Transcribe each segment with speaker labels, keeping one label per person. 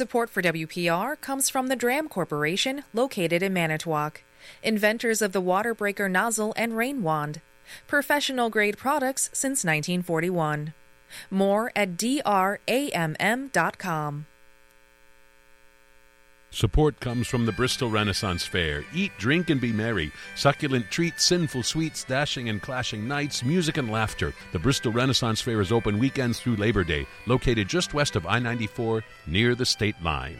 Speaker 1: Support for WPR comes from the Dram Corporation, located in Manitowoc, inventors of the water breaker nozzle and rain wand, professional-grade products since 1941. More at dramm.com.
Speaker 2: Support comes from the Bristol Renaissance Fair. Eat, drink, and be merry. Succulent treats, sinful sweets, dashing and clashing nights, music and laughter. The Bristol Renaissance Fair is open weekends through Labor Day, located just west of I-94 near the state line.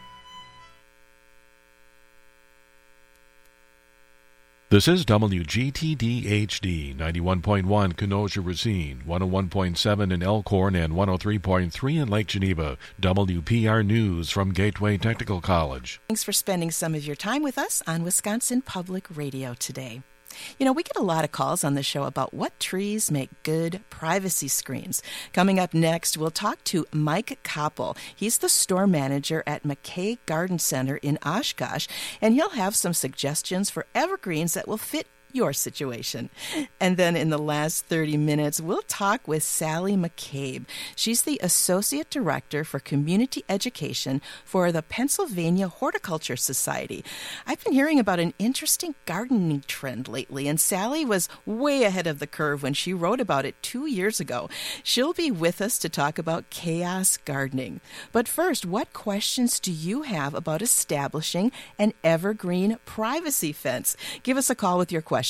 Speaker 3: This is WGTD-HD, 91.1 Kenosha-Racine, 101.7 in Elkhorn, and 103.3 in Lake Geneva. WPR News from Gateway Technical College.
Speaker 4: Thanks for spending some of your time with us on Wisconsin Public Radio today. You know, we get a lot of calls on the show about what trees make good privacy screens. Coming up next, we'll talk to Mike Koppel. He's the store manager at McKay Garden Center in Oshkosh, and he'll have some suggestions for evergreens that will fit your situation. And then in the last 30 minutes, we'll talk with Sally McCabe. She's the Associate Director for Community Education for the Pennsylvania Horticulture Society. I've been hearing about an interesting gardening trend lately, and Sally was way ahead of the curve when she wrote about it 2 years ago. She'll be with us to talk about chaos gardening. But first, what questions do you have about establishing an evergreen privacy fence? Give us a call with your questions,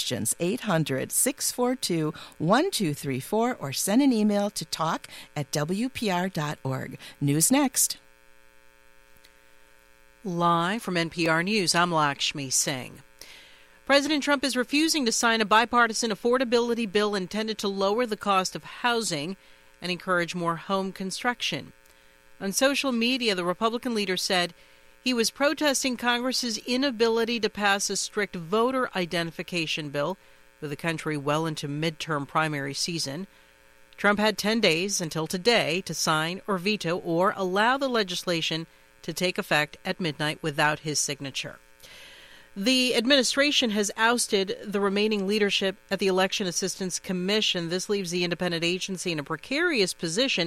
Speaker 4: 800-642-1234, or send an email to talk@wpr.org. News next.
Speaker 5: Live from NPR News, I'm Lakshmi Singh. President Trump is refusing to sign a bipartisan affordability bill intended to lower the cost of housing and encourage more home construction. On social media, the Republican leader said he was protesting Congress's inability to pass a strict voter identification bill with the country well into midterm primary season. Trump had 10 days until today to sign or veto or allow the legislation to take effect at midnight without his signature. The administration has ousted the remaining leadership at the Election Assistance Commission. This leaves the independent agency in a precarious position